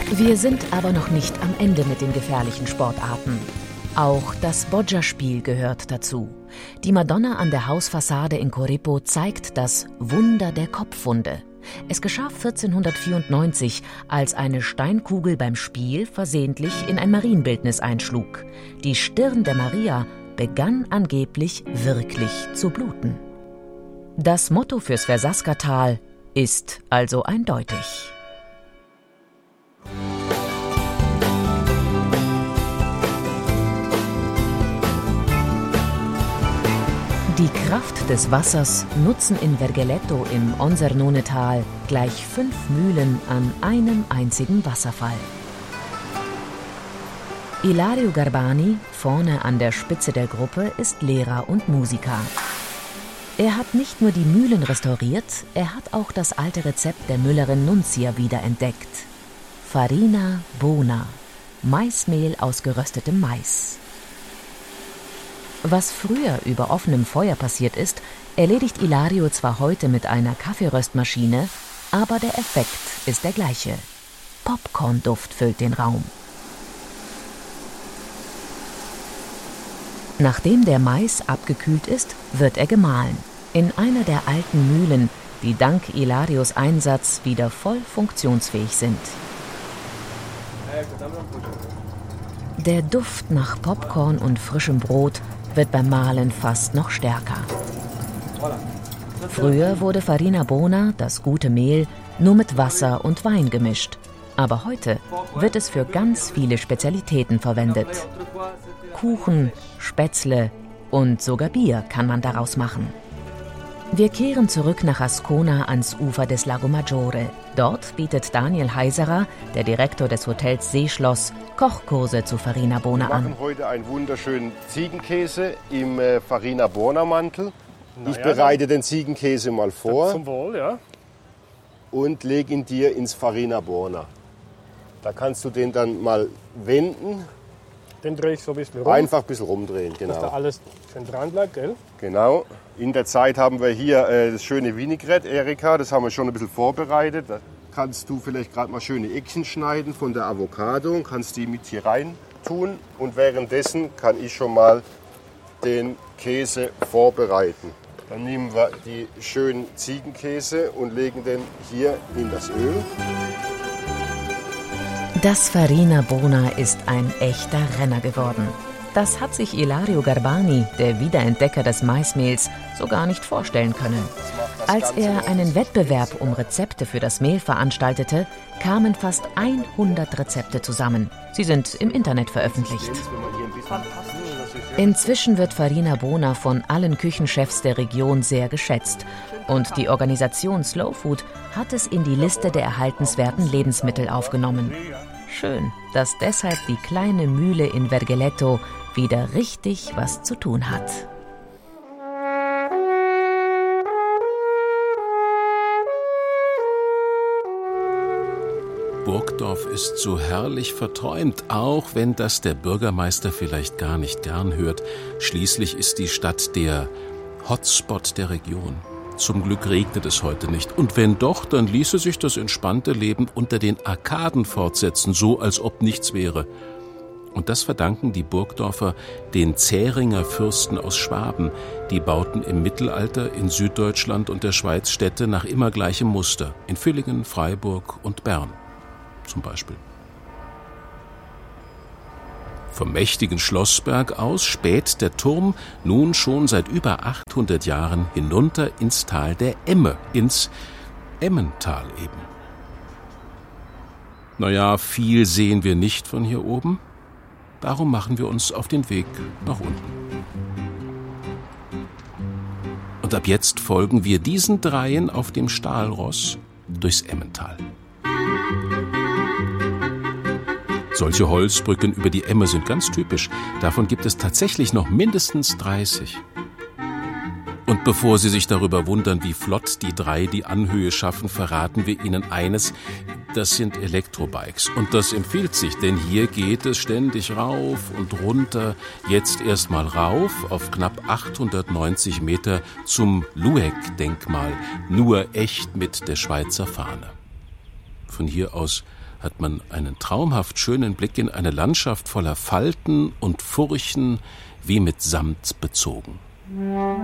Wir sind aber noch nicht am Ende mit den gefährlichen Sportarten. Auch das Boccia-Spiel gehört dazu. Die Madonna an der Hausfassade in Corripo zeigt das Wunder der Kopfwunde. Es geschah 1494, als eine Steinkugel beim Spiel versehentlich in ein Marienbildnis einschlug. Die Stirn der Maria begann angeblich wirklich zu bluten. Das Motto fürs Versaskertal ist also eindeutig. Die Kraft des Wassers nutzen in Vergeletto im Onsernone-Tal gleich 5 Mühlen an einem einzigen Wasserfall. Ilario Garbani, vorne an der Spitze der Gruppe, ist Lehrer und Musiker. Er hat nicht nur die Mühlen restauriert, er hat auch das alte Rezept der Müllerin Nunzia wiederentdeckt. Farina Bona, Maismehl aus geröstetem Mais. Was früher über offenem Feuer passiert ist, erledigt Ilario zwar heute mit einer Kaffeeröstmaschine, aber der Effekt ist der gleiche. Popcornduft füllt den Raum. Nachdem der Mais abgekühlt ist, wird er gemahlen. In einer der alten Mühlen, die dank Ilarios Einsatz wieder voll funktionsfähig sind. Der Duft nach Popcorn und frischem Brot wird beim Mahlen fast noch stärker. Früher wurde Farina Bona, das gute Mehl, nur mit Wasser und Wein gemischt. Aber heute wird es für ganz viele Spezialitäten verwendet. Kuchen, Spätzle und sogar Bier kann man daraus machen. Wir kehren zurück nach Ascona ans Ufer des Lago Maggiore. Dort bietet Daniel Heiserer, der Direktor des Hotels Seeschloss, Kochkurse zu Farina Bona an. Wir machen heute einen wunderschönen Ziegenkäse im Farina Bona Mantel. Ich bereite den Ziegenkäse mal vor. Zum Wohl, ja. Und lege ihn dir ins Farina Bona. Da kannst du den dann mal wenden. Den drehe ich so ein bisschen rum. Einfach ein bisschen rumdrehen, genau. Dass da alles schön dran bleibt, gell? Genau. In der Zeit haben wir hier das schöne Vinaigrette, Erika. Das haben wir schon ein bisschen vorbereitet. Da kannst du vielleicht gerade mal schöne Eckchen schneiden von der Avocado und kannst die mit hier rein tun. Und währenddessen kann ich schon mal den Käse vorbereiten. Dann nehmen wir die schönen Ziegenkäse und legen den hier in das Öl. Das Farina Bona ist ein echter Renner geworden. Das hat sich Ilario Garbani, der Wiederentdecker des Maismehls, so gar nicht vorstellen können. Als er einen Wettbewerb um Rezepte für das Mehl veranstaltete, kamen fast 100 Rezepte zusammen. Sie sind im Internet veröffentlicht. Inzwischen wird Farina Bona von allen Küchenchefs der Region sehr geschätzt. Und die Organisation Slow Food hat es in die Liste der erhaltenswerten Lebensmittel aufgenommen. Schön, dass deshalb die kleine Mühle in Vergeletto wieder richtig was zu tun hat. Burgdorf ist so herrlich verträumt, auch wenn das der Bürgermeister vielleicht gar nicht gern hört. Schließlich ist die Stadt der Hotspot der Region. Zum Glück regnet es heute nicht. Und wenn doch, dann ließe sich das entspannte Leben unter den Arkaden fortsetzen, so als ob nichts wäre. Und das verdanken die Burgdorfer den Zähringer Fürsten aus Schwaben. Die bauten im Mittelalter in Süddeutschland und der Schweiz Städte nach immer gleichem Muster. In Villingen, Freiburg und Bern zum Beispiel. Vom mächtigen Schlossberg aus späht der Turm nun schon seit über 800 Jahren hinunter ins Tal der Emme, ins Emmental eben. Naja, viel sehen wir nicht von hier oben. Darum machen wir uns auf den Weg nach unten. Und ab jetzt folgen wir diesen Dreien auf dem Stahlross durchs Emmental. Solche Holzbrücken über die Emme sind ganz typisch. Davon gibt es tatsächlich noch mindestens 30. Und bevor Sie sich darüber wundern, wie flott die drei die Anhöhe schaffen, verraten wir Ihnen eines: Das sind Elektrobikes. Und das empfiehlt sich, denn hier geht es ständig rauf und runter. Jetzt erstmal rauf auf knapp 890 Meter zum Lueck-Denkmal. Nur echt mit der Schweizer Fahne. Von hier aus hat man einen traumhaft schönen Blick in eine Landschaft voller Falten und Furchen, wie mit Samt bezogen.